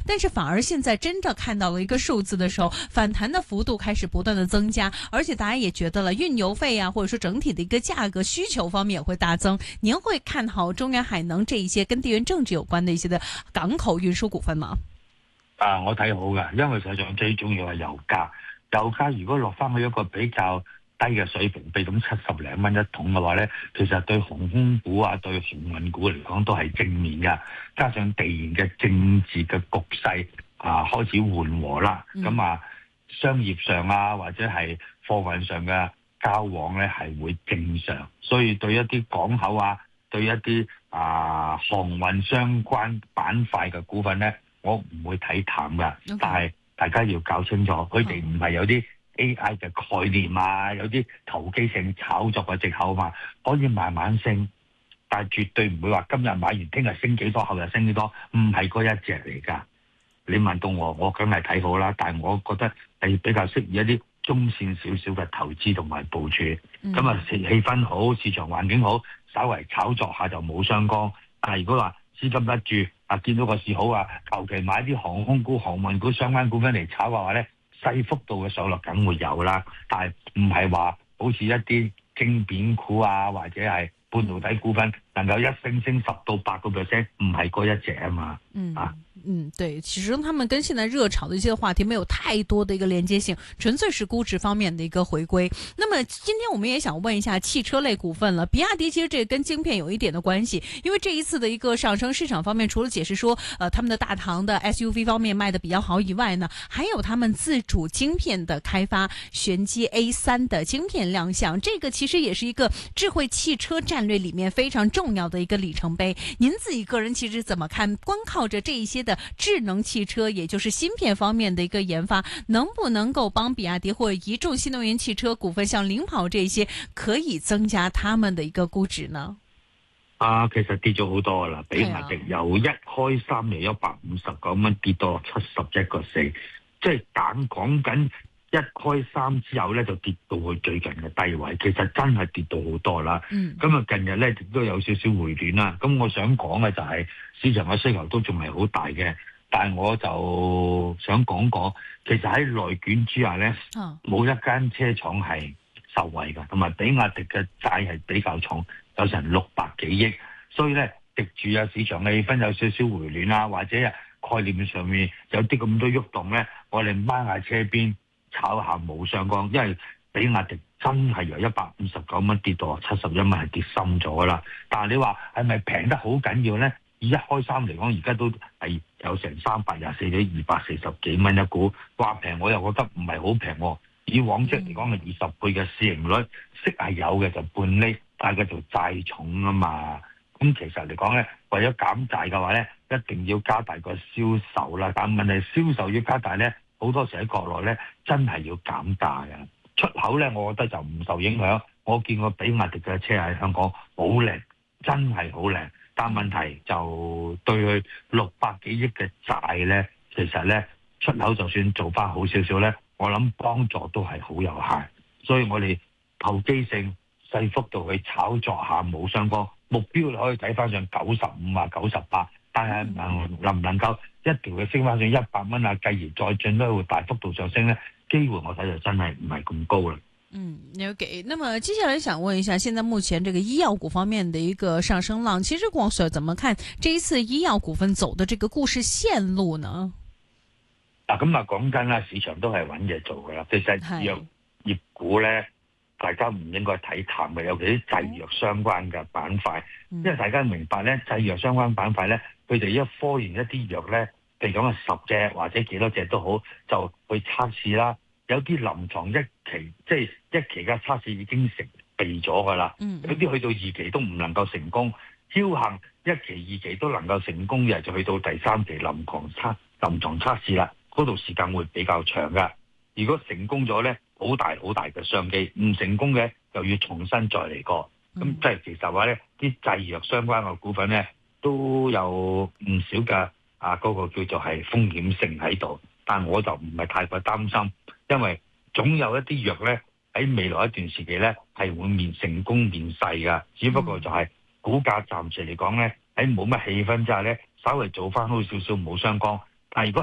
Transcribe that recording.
但是反而現在真的看到了一個數字的時候，反彈的幅度開始不斷的增加，而且大家也覺得了運油費啊，或者說整體的一個價格需求方面也會大增。您會看好中遠海能這一些跟地緣政治有關的一些的港口運輸股份嗎？ 我睇好㗎，因為實際上最重要係油價。油價如果落翻去一個比較低嘅水平，比咁70零蚊一桶嘅話咧，其實對航空股啊、對航運股嚟講都係正面㗎。加上地緣嘅政治嘅局勢開始緩和啦，咁商業上或者係貨運上嘅交往咧係會正常，所以對一啲港口對一啲航運相關板塊嘅股份咧，我唔會睇淡㗎。但係大家要搞清楚，佢哋唔係有啲 AI 嘅概念有啲投機性炒作嘅藉口嘛，可以慢慢升，但係絕對唔會話今日買完聽日升幾多，後日升幾多，唔係嗰一隻嚟㗎。你問到我梗係睇好啦，但係我覺得係比較適宜一啲中線少少嘅投資同埋部署。咁氣氛好，市場環境好，稍為炒作下就冇相干。但係如果話資金得住見到個市好求其買啲航空股、航運股相關股份嚟炒嘅話咧，細幅度嘅上落梗會有啦。但係唔係話好似一啲晶片股或者係半導體股份能夠一升10%到8%，唔係嗰一隻啊嘛。 對，其實他們跟現在熱炒的一些話題沒有太多的一個連接性，純粹是估值方面的一個回歸。那麼今天我們也想問一下汽車類股份了，比亞迪其實這個跟晶片有一點的關係，因為這一次的一個上升，市場方面除了解釋說，他們的大唐的 SUV 方面賣得比較好以外呢，還有他們自主晶片的開發，玄機 A3的晶片亮相，這個其實也是一個智慧汽車戰略裏面非常重要的一個里程碑。您自己個人其實怎麼看？光靠着這一些的智能汽車，也就是芯片方面的一個研發，能不能夠幫比亞迪或者一眾新能源汽車股份像領跑這些，可以增加他們的一個估值呢？ 其實跌咗好多啦，比亞迪由1開3由159蚊跌到71個4，即係講緊1開3之後咧就跌到去最近嘅低位，其實真係跌到好多啦。咁近日咧亦都有少少回暖啦。咁我想講嘅就係市場嘅需求都仲係好大嘅，但係我就想講，其實喺內卷之下咧，冇一間車廠係受惠㗎，同埋比亞迪嘅債係比較重，有成600幾億，所以咧藉住市場嘅氣氛有少少回暖或者概念上面有啲咁多喐動咧，我哋掹下車邊炒下冇相干，因為比亞迪真係由159蚊跌到71蚊，係跌深咗啦。但係你話係咪平得好緊要咧？以1開3嚟講，而家都係有成324幾240幾蚊一股，話平我又覺得唔係好平喎。以往即嚟講係20倍嘅市盈率，息係有嘅就半厘，但係佢做債重啊嘛。咁其實嚟講咧，為咗減債嘅話咧，一定要加大個銷售啦。但問題銷售要加大咧，好多時喺國內咧真係要減價嘅。出口咧，我覺得就唔受影響。我見過比亞迪嘅車喺香港好靚，真係好靚。但問題就對佢600幾億嘅債咧，其實咧出口就算做翻好少少咧，我諗幫助都係好有限。所以我哋投機性細幅度去炒作下冇相干，目標你可以睇翻上95、98，但係能唔能夠一條嘅升翻上100蚊繼而再進一步大幅度上升咧？機會我睇就真係唔係咁高啦。 OK。那麼接下來想問一下，現在目前這個醫藥股方面的一個上升浪，其實黃 Sir 怎麼看這一次醫藥股份走的這個故事線路呢？ 咁講真啦，市場都係揾嘢做噶啦。其實藥業股咧，大家唔應該睇淡嘅，尤其啲製藥相關嘅板塊，因為大家明白咧，製藥相關板塊咧，佢哋一科完一啲藥咧，譬如講係10隻或者幾多隻都好，就去測試啦。有啲臨床一期，即係一期嘅測試已經成備咗噶啦。有啲去到2期都唔能夠成功，僥倖1期、2期都能夠成功嘅，就去到第3期臨床測試啦。嗰度時間會比較長噶。如果成功咗咧，好大嘅商機；唔成功嘅，又要重新再嚟過。咁即係其實話咧，啲製藥相關嘅股份咧，都有唔少嘅嗰個叫做係風險性喺度。但我就唔係太過擔心，因為總有一啲藥咧喺未來一段時期咧係會成功面世噶。只不過就係股價暫時嚟講咧，喺冇乜氣氛之下咧，稍微做翻好少少冇相干。但係如果